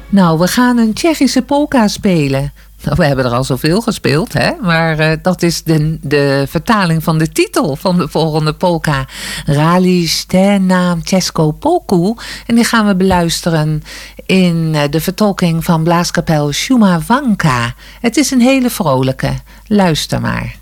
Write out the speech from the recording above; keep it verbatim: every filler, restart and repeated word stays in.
Nou, we gaan een Tsjechische polka spelen. Nou, we hebben er al zoveel gespeeld, hè? Maar uh, dat is de, de vertaling van de titel van de volgende polka. Rali Stenam Českou Polku. En die gaan we beluisteren in uh, de vertolking van blaaskapel Šumavanka. Het is een hele vrolijke. Luister maar.